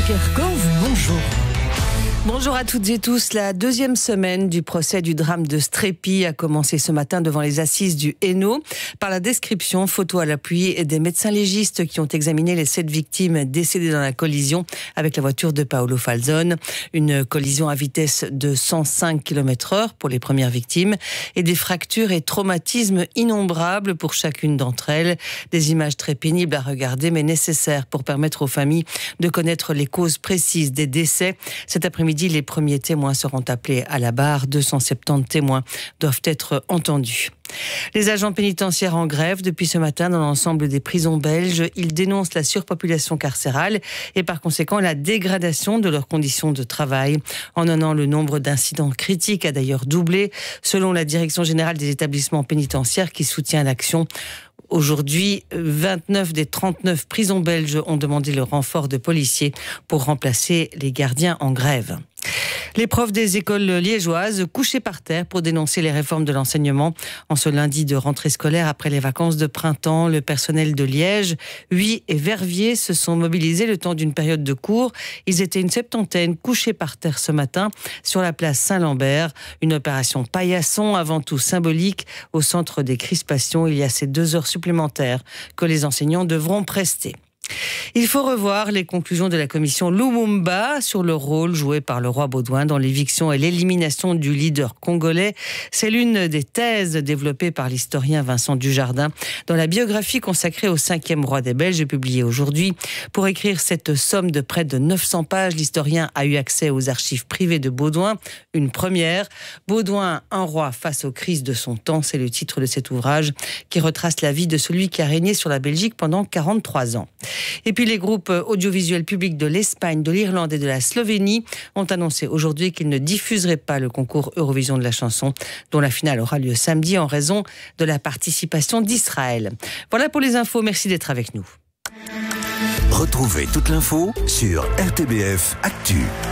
Kerkhove, bonjour. Bonjour à toutes et tous. La deuxième semaine du procès du drame de Strépy a commencé ce matin devant les assises du Hainaut par la description, photo à l'appui, des médecins légistes qui ont examiné les 7 victimes décédées dans la collision avec la voiture de Paolo Falzone. Une collision à vitesse de 105 km/h pour les premières victimes et des fractures et traumatismes innombrables pour chacune d'entre elles. Des images très pénibles à regarder mais nécessaires pour permettre aux familles de connaître les causes précises des décès. Cet après-midi, les premiers témoins seront appelés à la barre. 270 témoins doivent être entendus. Les agents pénitentiaires en grève depuis ce matin dans l'ensemble des prisons belges. Ils dénoncent la surpopulation carcérale et par conséquent la dégradation de leurs conditions de travail. En un an, le nombre d'incidents critiques a d'ailleurs doublé selon la Direction générale des établissements pénitentiaires qui soutient l'action. Aujourd'hui, 29 des 39 prisons belges ont demandé le renfort de policiers pour remplacer les gardiens en grève. Les profs des écoles liégeoises couchés par terre pour dénoncer les réformes de l'enseignement. En ce lundi de rentrée scolaire après les vacances de printemps, le personnel de Liège, Huy et Verviers se sont mobilisés le temps d'une période de cours. Ils étaient une septantaine couchés par terre ce matin sur la place Saint-Lambert. Une opération paillasson avant tout symbolique. Au centre des crispations, il y a ces 2 heures supplémentaires que les enseignants devront prester. Il faut revoir les conclusions de la commission Lumumba sur le rôle joué par le roi Baudouin dans l'éviction et l'élimination du leader congolais. C'est l'une des thèses développées par l'historien Vincent Dujardin dans la biographie consacrée au 5e roi des Belges publiée aujourd'hui. Pour écrire cette somme de près de 900 pages, l'historien a eu accès aux archives privées de Baudouin. Une première. Baudouin, un roi face aux crises de son temps, c'est le titre de cet ouvrage qui retrace la vie de celui qui a régné sur la Belgique pendant 43 ans. Et puis les groupes audiovisuels publics de l'Espagne, de l'Irlande et de la Slovénie ont annoncé aujourd'hui qu'ils ne diffuseraient pas le concours Eurovision de la chanson, dont la finale aura lieu samedi en raison de la participation d'Israël. Voilà pour les infos, merci d'être avec nous. Retrouvez toute l'info sur RTBF Actu.